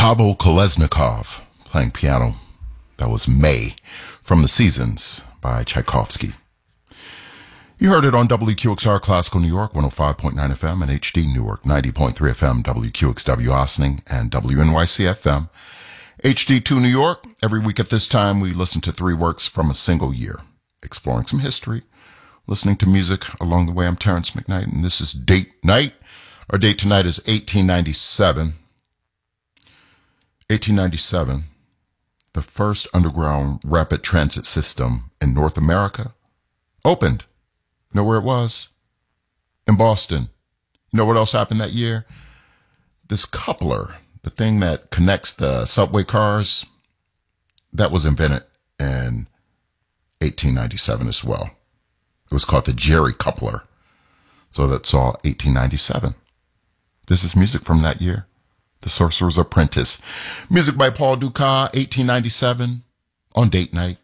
Pavel Kolesnikov playing piano. That was May from The Seasons by Tchaikovsky. You heard it on WQXR Classical New York, 105.9 FM, and HD Newark, 90.3 FM, WQXW Ossining, and WNYC FM, HD2 New York. Every week at this time, we listen to 3 works from a single year, exploring some history, listening to music along the way. I'm Terrence McKnight, and this is Date Night. Our date tonight is 1897. 1897, the first underground rapid transit system in North America opened. You know where it was? In Boston. You know what else happened that year? This coupler, the thing that connects the subway cars, that was invented in 1897 as well. It was called the Jerry coupler. So that's all 1897. This is music from that year. The Sorcerer's Apprentice. Music by Paul Dukas, 1897, on Date Night.